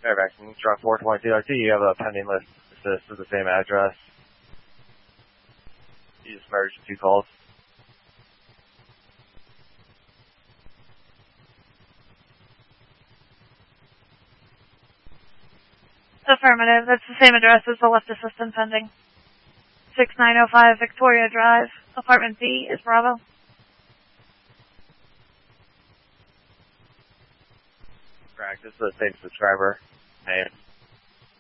Fairfax, truck 422. I see you have a pending list assist to the same address. You just merged 2 calls. Affirmative. That's the same address as the lift assistant pending. 6905 Victoria Drive, apartment B is Bravo. Correct. This is the same subscriber name.